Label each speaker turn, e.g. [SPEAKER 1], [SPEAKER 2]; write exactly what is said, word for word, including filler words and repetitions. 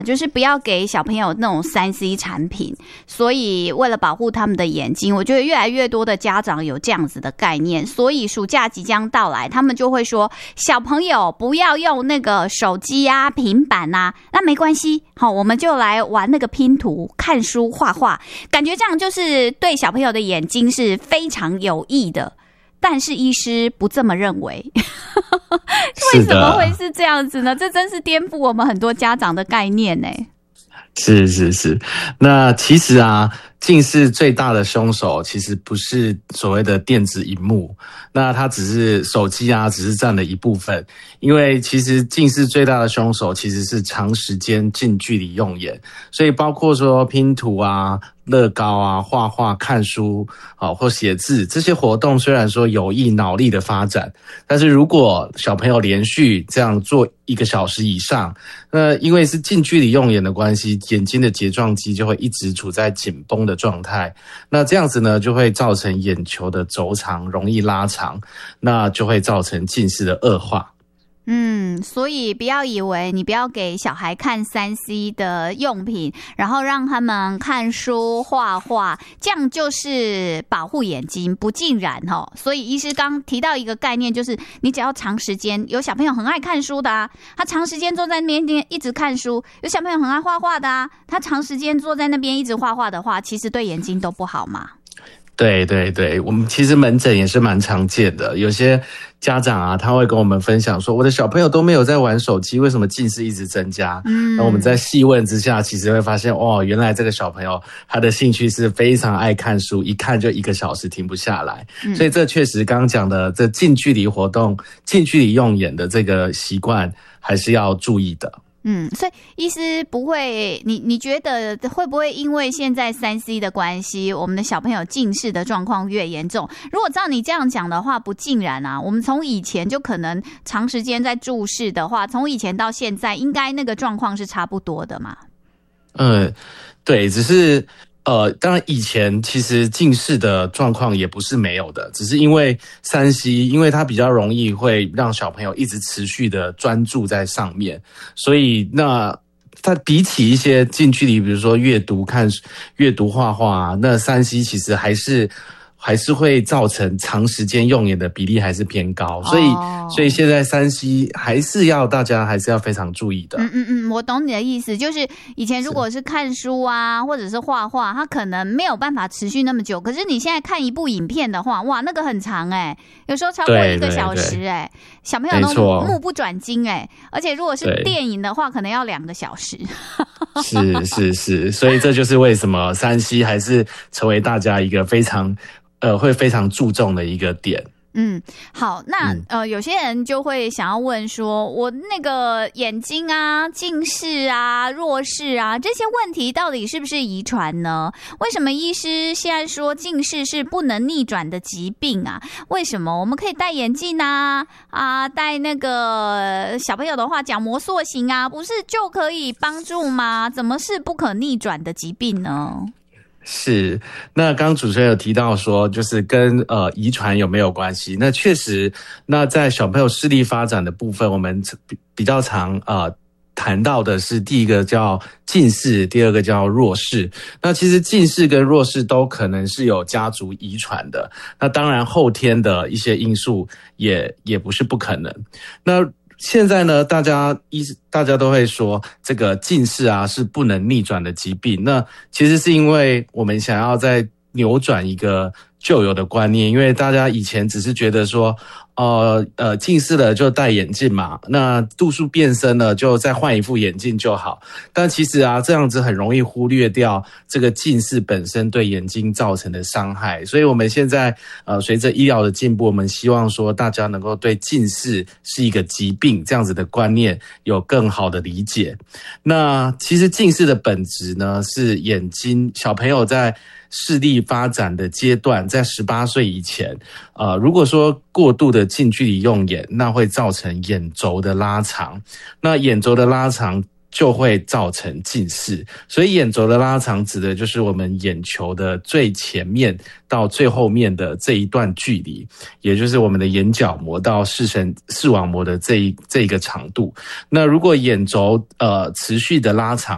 [SPEAKER 1] 就是不要给小朋友那种 三 C 产品，所以为了保护他们的眼睛，我觉得越来越多的家长有这样子的概念，所以暑假即将到来，他们就会说小朋友不要用那个手机啊、平板啊，那没关系，好，我们就来玩那个拼图、看书、画画，感觉这样就是对小朋友的眼睛是非常有益的。但是医师不这么认为为什么会是这样子呢？这真是颠覆我们很多家长的概念呢。
[SPEAKER 2] 是是是，那其实啊，近视最大的凶手其实不是所谓的电子萤幕，那它只是手机啊，只是占了一部分。因为其实近视最大的凶手其实是长时间近距离用眼，所以包括说拼图啊、乐高啊、画画、看书啊或写字这些活动，虽然说有益脑力的发展，但是如果小朋友连续这样做一个小时以上，那因为是近距离用眼的关系，眼睛的睫状肌就会一直处在紧绷的状态，那这样子呢就会造成眼球的轴长容易拉长，那就会造成近视的恶化。
[SPEAKER 1] 嗯，所以不要以为你不要给小孩看 三 C 的用品，然后让他们看书、画画，这样就是保护眼睛，不尽然齁。所以医师刚提到一个概念，就是你只要长时间，有小朋友很爱看书的啊，他长时间坐在那边一直看书；有小朋友很爱画画的啊，他长时间坐在那边一直画画的话，其实对眼睛都不好嘛。
[SPEAKER 2] 对对对，我们其实门诊也是蛮常见的，有些家长啊，他会跟我们分享说，我的小朋友都没有在玩手机，为什么近视一直增加？嗯，那我们在细问之下，其实会发现，哦，原来这个小朋友他的兴趣是非常爱看书，一看就一个小时停不下来。嗯，所以这确实刚刚讲的这近距离活动、近距离用眼的这个习惯，还是要注意的。
[SPEAKER 1] 嗯，所以医师不会，你你觉得会不会因为现在 三 C 的关系，我们的小朋友近视的状况越严重？如果照你这样讲的话，不尽然啊。我们从以前就可能长时间在注视的话，从以前到现在，应该那个状况是差不多的嘛？
[SPEAKER 2] 嗯，对，只是。呃，当然以前其实近视的状况也不是没有的，只是因为 三 C， 因为它比较容易会让小朋友一直持续的专注在上面，所以那它比起一些近距离，比如说阅读、看阅读、画画啊，那 三 C 其实还是还是会造成长时间用眼的比例还是偏高，所以、oh. 所以现在 三 C 还是要大家还是要非常注意的。
[SPEAKER 1] 嗯嗯嗯，我懂你的意思，就是以前如果是看书啊，或者是画画，它可能没有办法持续那么久。可是你现在看一部影片的话，哇，那个很长哎、欸，有时候超过一个小时哎、欸，小朋友都目不转睛哎、欸，而且如果是电影的话，可能要两个小时。
[SPEAKER 2] 是是是，所以这就是为什么 三 C 还是成为大家一个非常。呃，会非常注重的一个点。
[SPEAKER 1] 嗯，好，那、嗯、呃，有些人就会想要问说，我那个眼睛啊、近视啊、弱视啊这些问题，到底是不是遗传呢？为什么医师现在说近视是不能逆转的疾病啊？为什么我们可以戴眼镜啊？啊，戴那个小朋友的话角膜塑形啊，不是就可以帮助吗？怎么是不可逆转的疾病呢？
[SPEAKER 2] 是，那刚刚主持人有提到说，就是跟呃遗传有没有关系？那确实，那在小朋友视力发展的部分，我们比比较常呃谈到的是第一个叫近视，第二个叫弱视。那其实近视跟弱视都可能是有家族遗传的，那当然后天的一些因素也也不是不可能。那现在呢，大家一大家都会说这个近视啊是不能逆转的疾病。那其实是因为我们想要再扭转一个旧有的观念，因为大家以前只是觉得说，呃呃，近视了就戴眼镜嘛，那度数变深了就再换一副眼镜就好。但其实啊，这样子很容易忽略掉这个近视本身对眼睛造成的伤害。所以我们现在呃，随着医疗的进步，我们希望说大家能够对近视是一个疾病这样子的观念有更好的理解。那其实近视的本质呢，是眼睛小朋友在视力发展的阶段，在十八岁以前，呃，如果说过度的近距离用眼，那会造成眼轴的拉长，那眼轴的拉长就会造成近视。所以眼轴的拉长指的就是我们眼球的最前面到最后面的这一段距离，也就是我们的眼角膜到视神视网膜的这一这一个长度。那如果眼轴呃持续的拉长，